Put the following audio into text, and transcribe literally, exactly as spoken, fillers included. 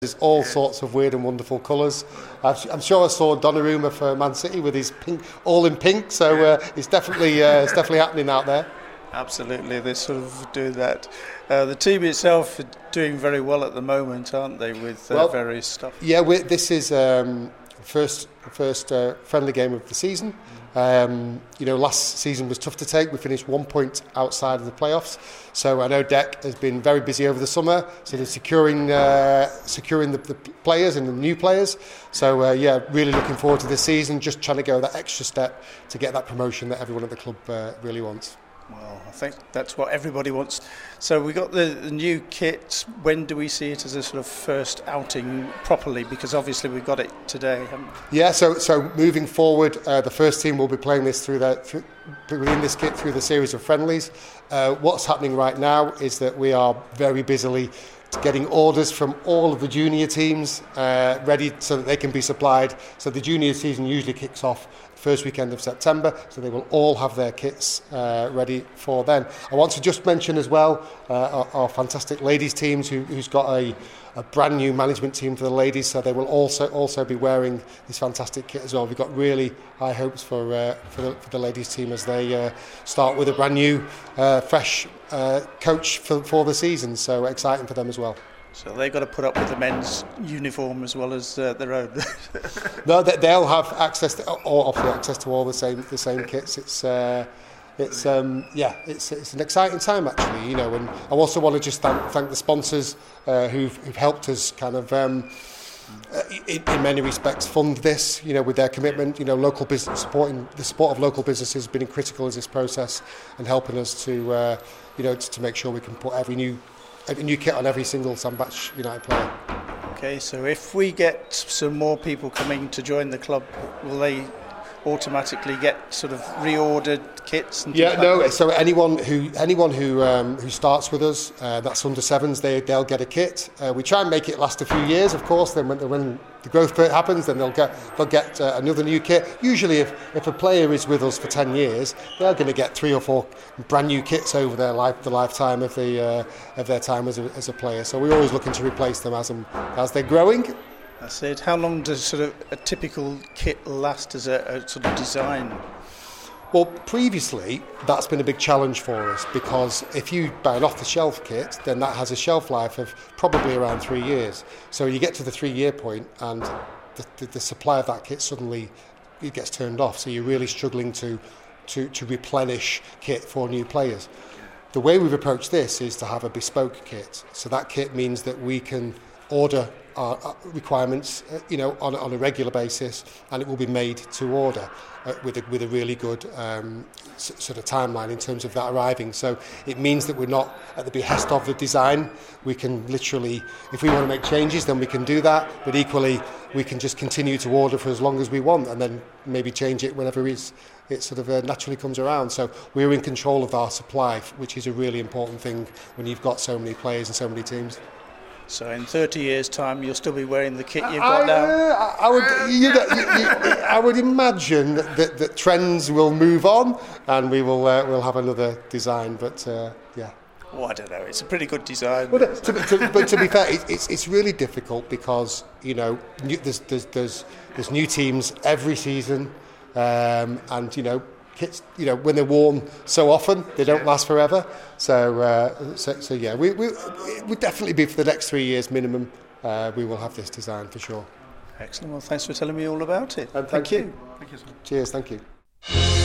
There's all sorts of weird and wonderful colours. I'm sure I saw Donnarumma for Man City with his pink, all in pink. So uh, it's definitely uh, it's definitely happening out there. Absolutely, they sort of do that. Uh, the team itself are doing very well at the moment, aren't they, with uh, well, various stuff? Yeah, we're, this is um, first first uh, friendly game of the season. Um, you know, last season was tough to take. We finished one point outside of the playoffs. So I know D E C has been very busy over the summer, so they're securing uh, securing the, the players and the new players. So uh, yeah, really looking forward to this season. Just trying to go that extra step to get that promotion that everyone at the club uh, really wants. Well, I think that's what everybody wants. So we got the, the new kit. When do we see it as a sort of first outing properly? Because obviously we got it today, haven't we? Yeah. So so moving forward, uh, the first team will be playing this through the through, within this kit through the series of friendlies. Uh, what's happening right now is that we are very busily getting orders from all of the junior teams uh, ready so that they can be supplied. So the junior season usually kicks off first weekend of September, so they will all have their kits uh, ready for then. I want to just mention as well uh, our, our fantastic ladies teams who, who's got a, a brand new management team for the ladies, so they will also also be wearing this fantastic kit as well. We've got really high hopes for uh, for, the, for the ladies team as they uh, start with a brand new uh, fresh uh, coach for, for the season, so exciting for them as well. So they've got to put up with the men's uniform as well as uh, their own. No, they'll have access to, or offer access to all the same the same kits. It's uh, it's um, yeah, it's it's an exciting time actually, you know. And I also want to just thank, thank the sponsors uh, who've, who've helped us kind of um, in, in many respects fund this, you know, with their commitment. You know, local business supporting the support of local businesses has been critical as this process and helping us to uh, you know to, to make sure we can put every new. a new kit on every single Sandbach United player. Okay, so if we get some more people coming to join the club, will they automatically get sort of reordered kits? And yeah, no. Like so anyone who anyone who um, who starts with us, uh, that's under sevens, they they'll get a kit. Uh, we try and make it last a few years, of course. Then when, when the growth spurt happens, then they'll get they'll get uh, another new kit. Usually, if, if a player is with us for ten years, they're going to get three or four brand new kits over their life, the lifetime of the uh, of their time as a, as a player. So we're always looking to replace them as them as they're growing. That's it. How long does sort of a typical kit last as a, a sort of design? Well, previously, that's been a big challenge for us because if you buy an off-the-shelf kit, then that has a shelf life of probably around three years. So you get to the three-year point and the, the, the supply of that kit suddenly it gets turned off. So you're really struggling to, to, to replenish kit for new players. The way we've approached this is to have a bespoke kit. So that kit means that we can order our requirements, uh, you know, on, on a regular basis, and it will be made to order uh, with a, with a really good um, s- sort of timeline in terms of that arriving. So it means that we're not at the behest of the design. We can literally, if we want to make changes, then we can do that. But equally, we can just continue to order for as long as we want, and then maybe change it whenever it's, it sort of uh, naturally comes around. So we're in control of our supply, which is a really important thing when you've got so many players and so many teams. So in thirty years' time, you'll still be wearing the kit you've got I, now? Uh, I, would, you know, you, you, I would imagine that, that trends will move on and we will uh, we'll have another design, but uh, yeah. Well, I don't know. It's a pretty good design. Well, to, to, but to be fair, it, it's it's really difficult because you know new, there's, there's there's there's new teams every season, um, and you know. Kits, you know, when they're worn so often, they don't last forever. So, uh, so, so yeah, we, we, it would definitely be for the next three years minimum. Uh, we will have this design for sure. Excellent. Well, thanks for telling me all about it. And thank, thank you. you. Thank you, sir. Cheers. Thank you.